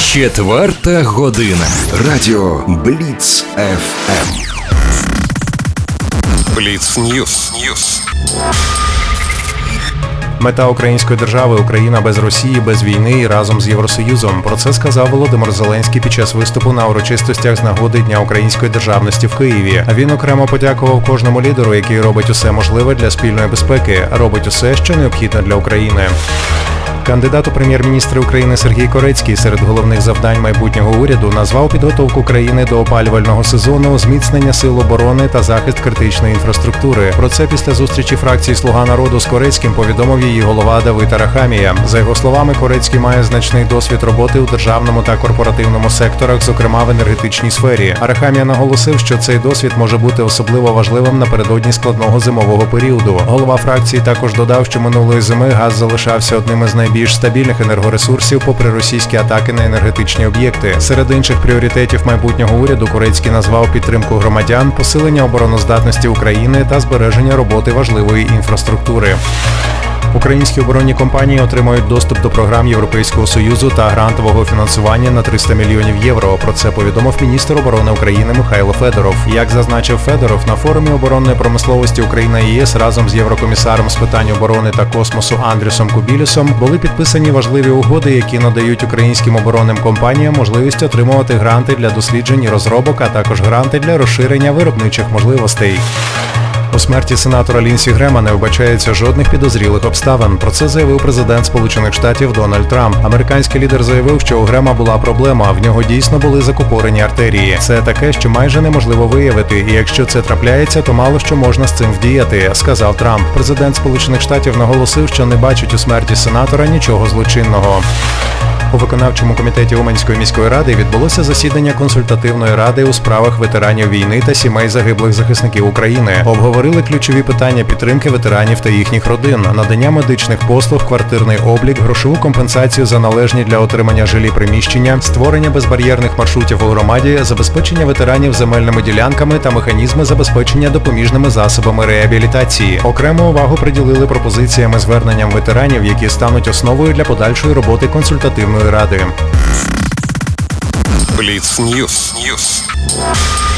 4 година. Радіо Бліц ФМ. Бліц Ньюс. Мета української держави – Україна без Росії, без війни і разом з Євросоюзом. Про це сказав Володимир Зеленський під час виступу на урочистостях з нагоди Дня української державності в Києві. Він окремо подякував кожному лідеру, який робить усе можливе для спільної безпеки, робить усе, що необхідне для України. Кандидат у прем'єр-міністри України Сергій Корецький серед головних завдань майбутнього уряду назвав підготовку країни до опалювального сезону, зміцнення сил оборони та захист критичної інфраструктури. Про це після зустрічі фракції «Слуга народу» з Корецьким повідомив її голова Давид Арахамія. За його словами, Корецький має значний досвід роботи у державному та корпоративному секторах, зокрема в енергетичній сфері. Арахамія наголосив, що цей досвід може бути особливо важливим напередодні складного зимового періоду. Голова фракції також додав, що минулої зими газ залишався одним із найбільш стабільних енергоресурсів попри російські атаки на енергетичні об'єкти. Серед інших пріоритетів майбутнього уряду Корецький назвав підтримку громадян, посилення обороноздатності України та збереження роботи важливої інфраструктури. Українські оборонні компанії отримають доступ до програм Європейського Союзу та грантового фінансування на 300 мільйонів євро. Про це повідомив міністр оборони України Михайло Федоров. Як зазначив Федоров, на форумі оборонної промисловості Україна і ЄС разом з єврокомісаром з питань оборони та космосу Андрюсом Кубілюсом були підписані важливі угоди, які надають українським оборонним компаніям можливість отримувати гранти для досліджень і розробок, а також гранти для розширення виробничих можливостей. У смерті сенатора Лінсі Грема не вбачається жодних підозрілих обставин. Про це заявив президент Сполучених Штатів Дональд Трамп. Американський лідер заявив, що у Грема була проблема, в нього дійсно були закупорені артерії. Це таке, що майже неможливо виявити, і якщо це трапляється, то мало що можна з цим вдіяти, сказав Трамп. Президент Сполучених Штатів наголосив, що не бачить у смерті сенатора нічого злочинного. У виконавчому комітеті Уманської міської ради відбулося засідання консультативної ради у справах ветеранів війни та сімей загиблих захисників України. Обговорили ключові питання підтримки ветеранів та їхніх родин, надання медичних послуг, квартирний облік, грошову компенсацію за належні для отримання жилі приміщення, створення безбар'єрних маршрутів у громаді, забезпечення ветеранів земельними ділянками та механізми забезпечення допоміжними засобами реабілітації. Окрему увагу приділили пропозиціям і зверненням ветеранів, які стануть основою для подальшої роботи консультативної ради. Бліц Ньюс.